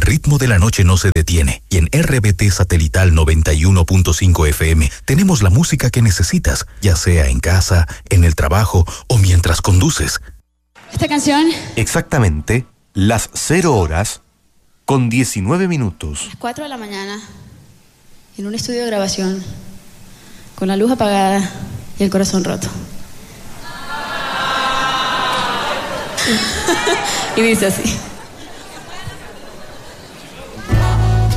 ritmo de la noche no se detiene y en RBT Satelital 91.5 FM tenemos la música que necesitas, ya sea en casa, en el trabajo o mientras conduces. ¿Esta canción? Exactamente las 0 horas con 19 minutos. Las 4 de la mañana, en un estudio de grabación, con la luz apagada y el corazón roto. Y dice así.